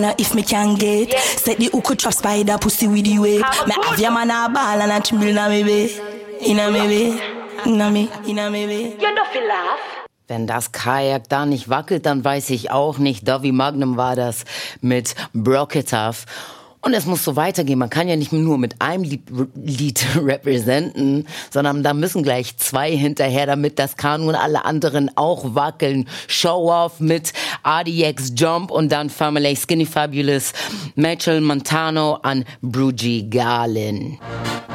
If me can get, set the hook trap spider pussy with the wave. Me have your man a ball and a chill na me way. Inna me way, inna me way. You don't feel laugh. Wenn das Kajak da nicht wackelt, dann weiß ich auch nicht. Dovey Magnum war das mit Broke It Off. Und es muss so weitergehen. Man kann ja nicht nur mit einem Lied representen, sondern da müssen gleich 2 hinterher, damit das Kanu und alle anderen auch wackeln. Show Off mit RDX Jump und dann Family Skinny Fabulous, Mitchell Montano an Brugie Garlin.